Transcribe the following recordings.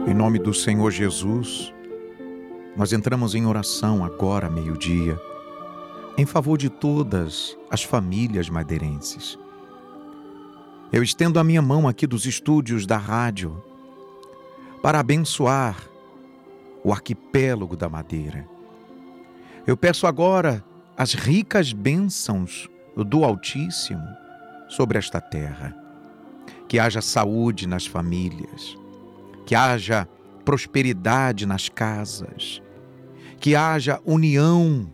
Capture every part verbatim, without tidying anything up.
Em nome do Senhor Jesus, nós entramos em oração agora, meio-dia, em favor de todas as famílias madeirenses. Eu estendo a minha mão aqui dos estúdios da rádio para abençoar o arquipélago da Madeira. Eu peço agora as ricas bênçãos do Altíssimo sobre esta terra. Que haja saúde nas famílias, que haja prosperidade nas casas, que haja união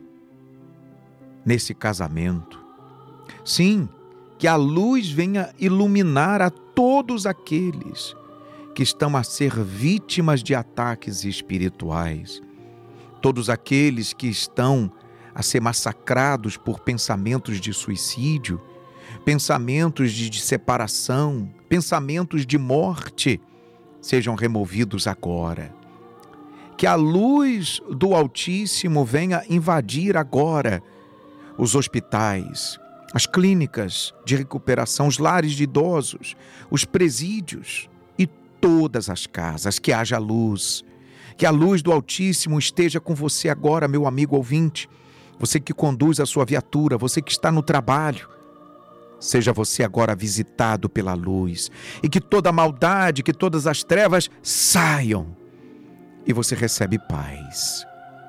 nesse casamento. Sim, que a luz venha iluminar a todos aqueles que estão a ser vítimas de ataques espirituais, todos aqueles que estão a ser massacrados por pensamentos de suicídio, pensamentos de, de separação, pensamentos de morte, sejam removidos agora. Que a luz do Altíssimo venha invadir agora os hospitais, as clínicas de recuperação, os lares de idosos, os presídios e todas as casas. Que haja luz, que a luz do Altíssimo esteja com você agora, meu amigo ouvinte, você que conduz a sua viatura, você que está no trabalho. Seja você agora visitado pela luz e que toda a maldade, que todas as trevas saiam e você recebe paz.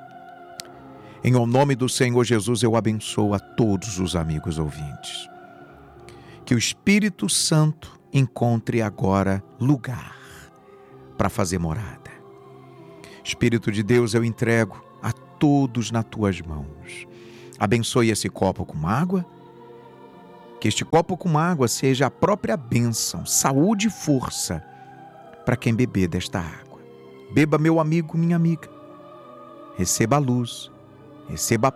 Em nome do Senhor Jesus, eu abençoo a todos os amigos ouvintes. Que o Espírito Santo encontre agora lugar para fazer morada. Espírito de Deus, eu entrego a todos nas tuas mãos. Abençoe esse copo com água. Que este copo com água seja a própria bênção, saúde e força para quem beber desta água. Beba, meu amigo, minha amiga. Receba a luz, receba a